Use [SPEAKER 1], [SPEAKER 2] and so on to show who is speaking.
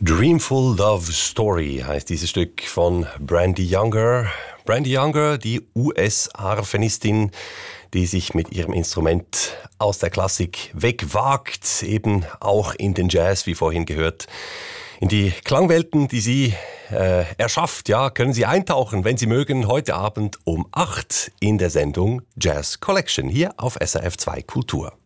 [SPEAKER 1] Dreamful Love Story heißt dieses Stück von Brandy Younger. Brandy Younger, die US-Harfenistin, die sich mit ihrem Instrument aus der Klassik wegwagt, eben auch in den Jazz, wie vorhin gehört. In die Klangwelten, die sie erschafft, ja, können Sie eintauchen, wenn Sie mögen, heute Abend um 8 in der Sendung Jazz Collection hier auf SRF 2 Kultur.